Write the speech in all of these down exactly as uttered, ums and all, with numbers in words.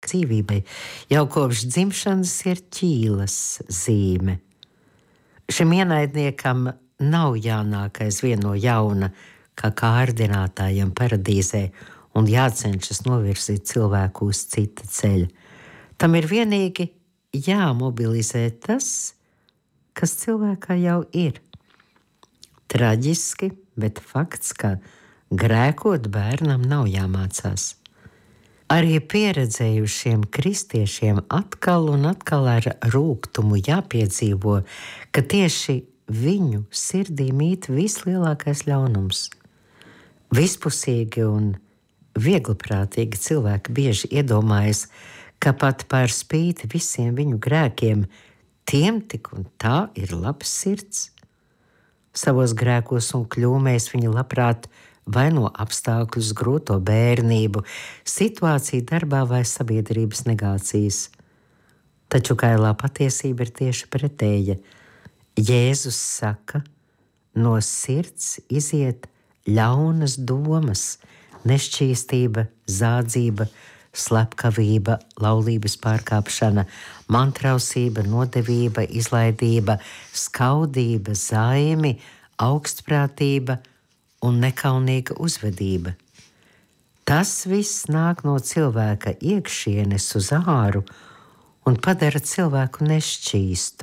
dzīvībai, jau kopš dzimšanas ir ķīlas zīme. Šim ienaidniekam nav jānāk aizvien no jauna, kā kārdinātājam paradīzē, un jācenšas novirzīt cilvēku uz cita ceļa. Tam ir vienīgi jāmobilizē tas, kas cilvēkā jau ir. Traģiski, bet fakts, ka grēkot bērnam nav jāmācās. Arī pieredzējušiem kristiešiem atkal un atkal ar rūgtumu jāpiedzīvo, ka tieši viņu sirdī mīt vislielākais ļaunums. Vispusīgi un viegliprātīgi cilvēki bieži iedomājas, ka pat par spīti visiem viņu grēkiem tiem tik un tā ir labs sirds. Savos grēkos un kļūmēs viņi labprāt vaino apstākļus, grūto bērnību, situāciju darbā vai sabiedrības negācijas. Taču kailā patiesība ir tieši pretēja. Jēzus saka, no sirds iziet ļaunas domas, nešķīstība, zādzība, slepkavība, laulības pārkāpšana, mantrausība, nodevība, izlaidība, skaudība, zaimi, augstprātība un nekaunīga uzvedība. Tas viss nāk no cilvēka iekšienes uz āru un padara cilvēku nešķīstu.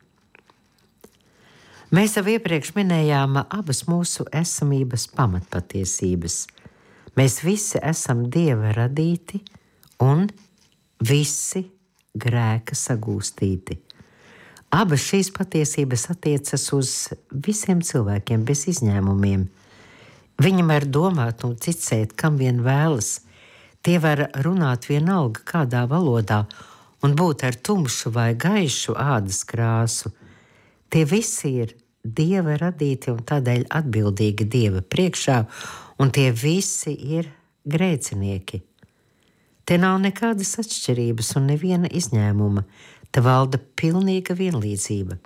Mēs jau iepriekš minējām abas mūsu esamības pamatpatiesības. Mēs visi esam Dieva radīti un visi grēka sagūstīti. Abas šīs patiesības attiecas uz visiem cilvēkiem bez izņēmumiem. Viņi var domāt un ticēt, kam vien vēlas. Tie var runāt vienalga kādā valodā un būt ar tumšu vai gaišu ādas krāsu. Tie visi ir Dieva radīti un tādēļ atbildīgi Dieva priekšā, un tie visi ir grēcinieki. Te nav nekādas atšķirības un neviena izņēmuma. Te valda pilnīga vienlīdzība.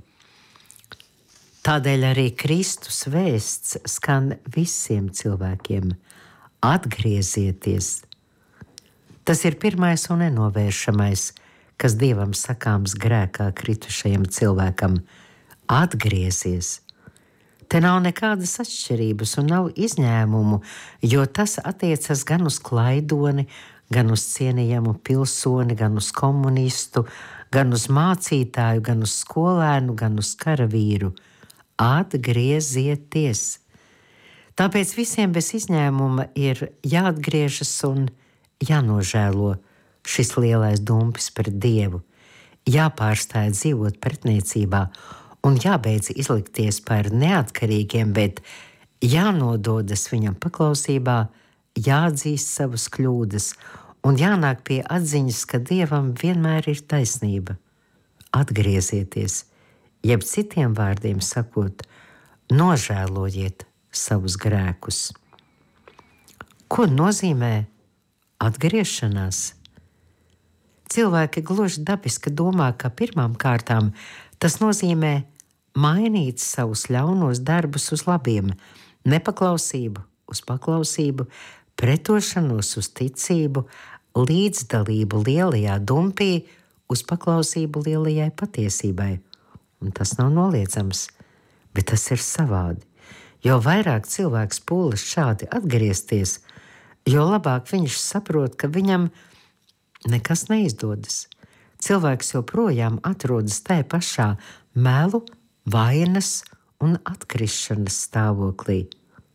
Tādēļ arī Kristus vēsts skan visiem cilvēkiem. Atgriezieties! Tas ir pirmais un nenovēršamais, kas Dievam sakāms grēkā kritušajam cilvēkam. Atgriezies! Te nav nekādas atšķirības un nav izņēmumu, jo tas attiecas gan uz klaidoni, gan uz cienījamu pilsoni, gan uz komunistu, gan uz mācītāju, gan uz skolēnu, gan uz karavīru. Atgriezieties! Tāpēc visiem bez izņēmuma ir jāatgriežas un jānožēlo šis lielais dumpis pret Dievu, jāpārstāj dzīvot pretniecībā un jābeidz izlikties par neatkarīgiem, bet jānododas viņam paklausībā, jāatzīst savas kļūdas un jānāk pie atziņas, ka Dievam vienmēr ir taisnība. Atgriezieties, jeb citiem vārdiem sakot, nožēlojiet savus grēkus. Ko nozīmē atgriešanās? Cilvēki gluži dabiski domā, ka pirmām kārtām tas nozīmē mainīt savus ļaunos darbus uz labiem, nepaklausību uz paklausību, pretošanos uz ticību, līdzdalību lielajā dumpī uz paklausību lielajai patiesībai. Un tas nav noliedzams, bet tas ir savādi. Jo vairāk cilvēks pūlas šādi atgriezties, jo labāk viņš saprot, ka viņam nekas neizdodas. Cilvēks joprojām atrodas tajā pašā melu, vainas un atkrišanas stāvoklī.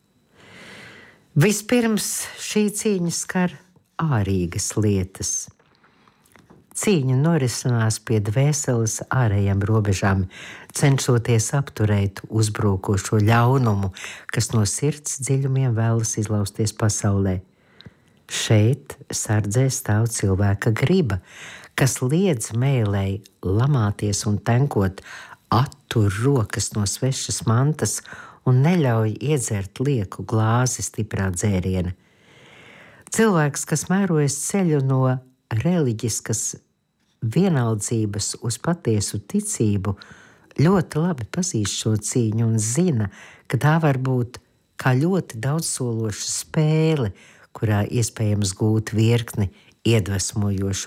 Vispirms šī cīņa skar ārīgas lietas. Cīņa norisinās pie dvēseles ārējām robežām, cenšoties apturēt uzbrukošo ļaunumu, kas no sirds dziļumiem vēlas izlausties pasaulē. Šeit sardzē stāv cilvēka griba, kas liedz mēlei lamāties un tenkot, attur rokas no svešas mantas un neļauj iedzert lieku glāzi stiprā dzēriena. Cilvēks, kas mērojas ceļu no reliģiskas vienaldzības uz patiesu ticību, ļoti labi pazīst šo cīņu un zina, ka tā var būt kā ļoti daudzsološa spēle, kurā iespējams gūt virkni iedvesmojošu